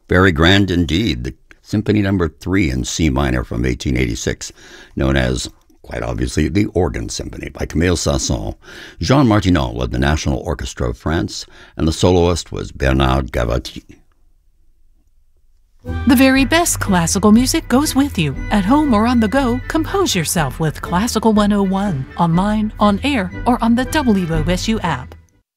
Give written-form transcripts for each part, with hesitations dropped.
Very grand indeed. The Symphony Number 3 in C minor from 1886, known as, quite obviously, the Organ Symphony by Camille Saint-Saëns. Jean Martineau led the National Orchestra of France, and the soloist was Bernard Gavati. The very best classical music goes with you. At home or on the go, compose yourself with Classical 101, online, on air, or on the WOSU app.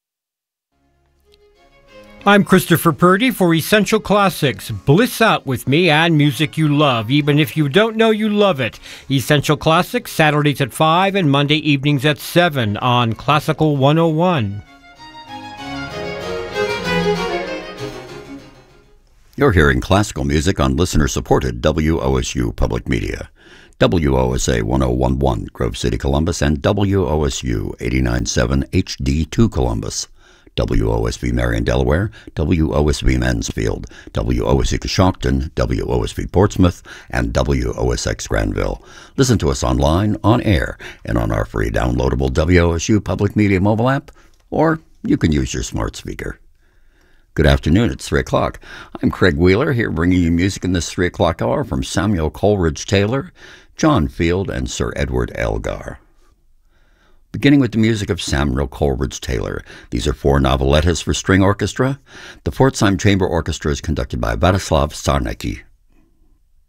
I'm Christopher Purdy for Essential Classics. Bliss out with me and music you love, even if you don't know you love it. Essential Classics, Saturdays at 5 and Monday evenings at 7 on Classical 101. You're hearing classical music on listener-supported WOSU Public Media. WOSA 1011 Grove City, Columbus, and WOSU 89.7 HD2 Columbus. WOSV Marion, Delaware, WOSV Mansfield, WOSV Coshocton, WOSV Portsmouth, and WOSX Granville. Listen to us online, on air, and on our free downloadable WOSU Public Media mobile app, or you can use your smart speaker. Good afternoon, it's 3 o'clock. I'm Craig Wheeler, here bringing you music in this 3 o'clock hour from Samuel Coleridge Taylor, John Field, and Sir Edward Elgar. Beginning with the music of Samuel Coleridge Taylor. These are 4 novelettas for string orchestra. The Pforzheim Chamber Orchestra is conducted by Władysław Sarnecki.